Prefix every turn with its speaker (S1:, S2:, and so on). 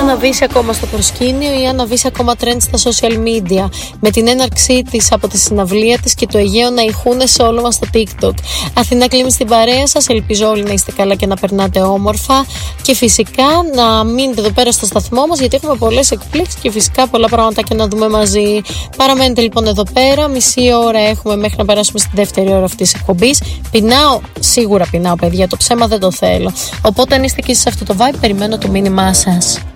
S1: αναβήσει ακόμα στο προσκήνιο ή αναβήσει ακόμα trend στα social media, με την έναρξή της από τη συναυλία της και το Αιγαίο να ηχούν σε όλο μας στο TikTok. Αθηνά κλείνει στην παρέα σας, ελπίζω όλοι να είστε καλά και να περνάτε όμορφα και φυσικά να μείνετε εδώ πέρα στο σταθμό μας, γιατί έχουμε πολλές εκπλήξεις και φυσικά πολλά πραγματάκια να δούμε μαζί. Παραμένετε λοιπόν εδώ πέρα, μισή ώρα έχουμε μέχρι να περάσουμε στη δεύτερη ώρα αυτής της εκπομπής. Πεινάω, σίγουρα πεινάω παιδιά, το ψέμα δεν το θέλω. Οπότε αν είστε και εσείς σε αυτό το vibe, περιμένω το μήνυμά σας.